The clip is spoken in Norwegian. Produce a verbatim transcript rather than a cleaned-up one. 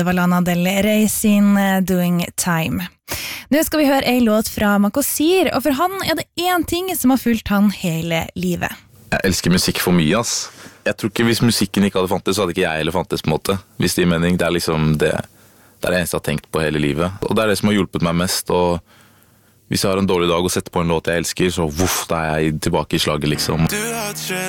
Det var Lana Del Rey sin Doing Time. Nå skal vi høre en låt fra Makosir, og for han er det en ting som har fulgt han hele livet. Jeg elsker musikk for mye, ass. Jeg tror ikke hvis musikken ikke hadde fantes, så hadde ikke jeg heller fantes på en måte. Hvis det er mening, det er liksom det, det er det eneste jeg har tenkt på hele livet. Og det er det som har hjulpet meg mest, og hvis jeg har en dårlig dag og setter på en låt jeg elsker, så voff, da er jeg tilbake i slaget liksom. Du har